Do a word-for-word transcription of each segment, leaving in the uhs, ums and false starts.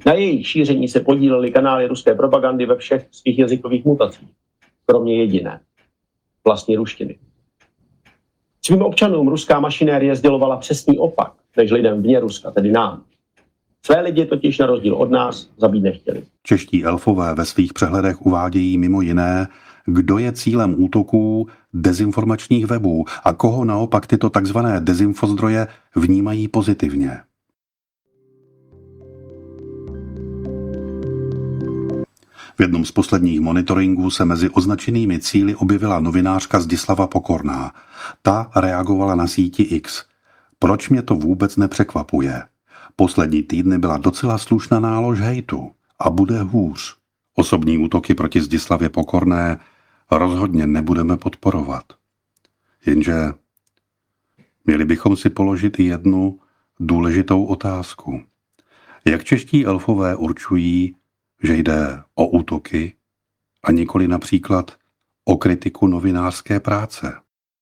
Na jejich šíření se podílely kanály ruské propagandy ve všech svých jazykových mutacích, kromě jediné, vlastní ruštiny. Svým občanům ruská mašinérie sdělovala přesný opak, než lidem vně Ruska, tedy nám. Své lidi totiž na rozdíl od nás zabít nechtěli. Čeští elfové ve svých přehledech uvádějí mimo jiné, kdo je cílem útoků dezinformačních webů a koho naopak tyto takzvané dezinfozdroje vnímají pozitivně. V jednom z posledních monitoringů se mezi označenými cíli objevila novinářka Zdislava Pokorná. Ta reagovala na síti X. Proč mě to vůbec nepřekvapuje? Poslední týdny byla docela slušná nálož hejtu a bude hůř. Osobní útoky proti Zdislavě Pokorné rozhodně nebudeme podporovat. Jenže měli bychom si položit i jednu důležitou otázku. Jak čeští elfové určují, že jde o útoky a nikoli například o kritiku novinářské práce?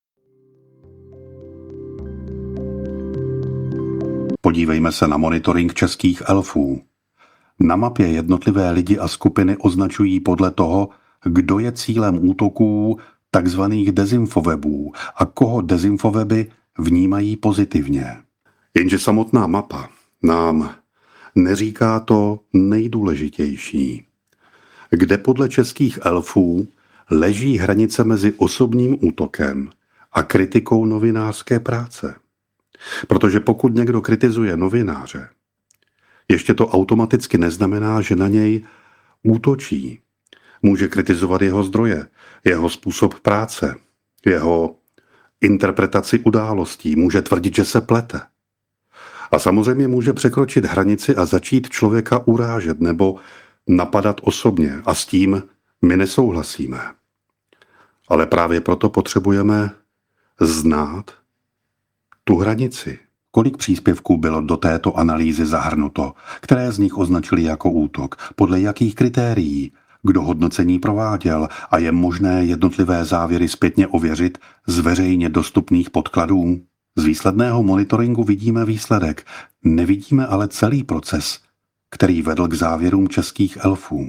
Podívejme se na monitoring českých elfů. Na mapě jednotlivé lidi a skupiny označují podle toho, kdo je cílem útoků takzvaných dezinfowebů a koho dezinfoweby vnímají pozitivně. Jenže samotná mapa nám neříká to nejdůležitější. Kde podle českých elfů leží hranice mezi osobním útokem a kritikou novinářské práce. Protože pokud někdo kritizuje novináře, ještě to automaticky neznamená, že na něj útočí. Může kritizovat jeho zdroje, jeho způsob práce, jeho interpretaci událostí, může tvrdit, že se plete. A samozřejmě může překročit hranici a začít člověka urážet nebo napadat osobně a s tím my nesouhlasíme. Ale právě proto potřebujeme znát tu hranici. Kolik příspěvků bylo do této analýzy zahrnuto, které z nich označili jako útok, podle jakých kritérií, kdo hodnocení prováděl a je možné jednotlivé závěry zpětně ověřit z veřejně dostupných podkladů? Z výsledného monitoringu vidíme výsledek, nevidíme ale celý proces, který vedl k závěrům českých elfů.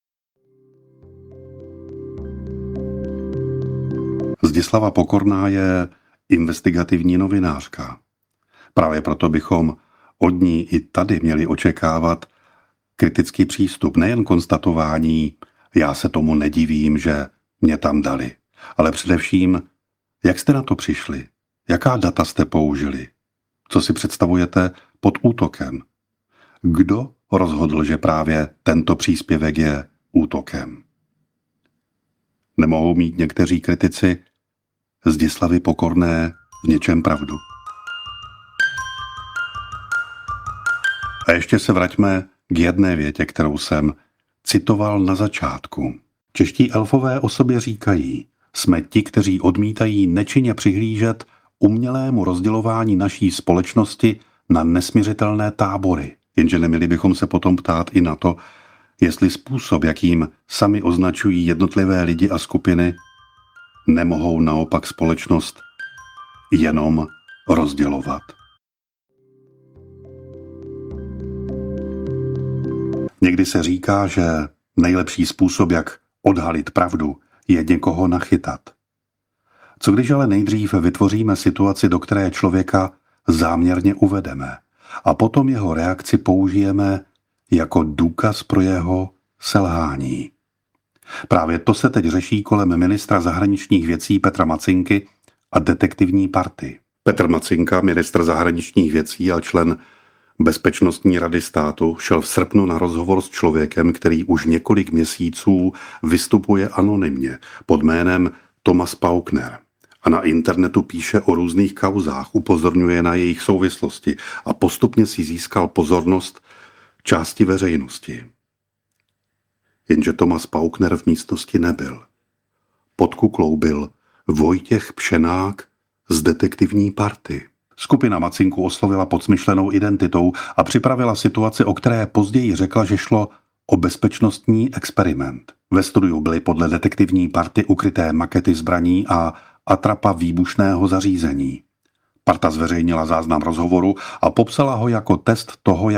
Zdislava Pokorná je investigativní novinářka. Právě proto bychom od ní i tady měli očekávat kritický přístup, nejen konstatování, já se tomu nedivím, že mě tam dali, ale především, jak jste na to přišli, jaká data jste použili, co si představujete pod útokem, kdo rozhodl, že právě tento příspěvek je útokem. Nemohou mít někteří kritici Zdislavy Pokorné v něčem pravdu. A ještě se vraťme k jedné větě, kterou jsem citoval na začátku. Čeští elfové o sobě říkají, jsme ti, kteří odmítají nečinně přihlížet umělému rozdělování naší společnosti na nesmiřitelné tábory. Jenže neměli bychom se potom ptát i na to, jestli způsob, jakým sami označují jednotlivé lidi a skupiny, nemohou naopak společnost jenom rozdělovat. Někdy se říká, že nejlepší způsob, jak odhalit pravdu, je někoho nachytat. Co když ale nejdřív vytvoříme situaci, do které člověka záměrně uvedeme a potom jeho reakci použijeme jako důkaz pro jeho selhání. Právě to se teď řeší kolem ministra zahraničních věcí Petra Macinky a detektivní party. Petr Macinka, ministr zahraničních věcí a člen Bezpečnostní rady státu, šel v srpnu na rozhovor s člověkem, který už několik měsíců vystupuje anonymně pod jménem Thomas Paukner a na internetu píše o různých kauzách, upozorňuje na jejich souvislosti a postupně si získal pozornost části veřejnosti. Jenže Thomas Paukner v místnosti nebyl. Pod kuklou byl Vojtěch Pšenák z detektivní party. Skupina Macinku oslovila pod smyšlenou identitou a připravila situaci, o které později řekla, že šlo o bezpečnostní experiment. Ve studiu byly podle detektivní party ukryté makety zbraní a atrapa výbušného zařízení. Parta zveřejnila záznam rozhovoru a popsala ho jako test toho,